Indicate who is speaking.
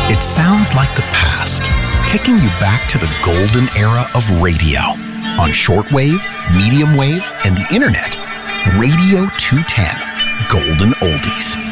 Speaker 1: It sounds like the past, taking you back to the golden era of radio. On shortwave, medium wave, and the internet, Radio 210, Golden Oldies.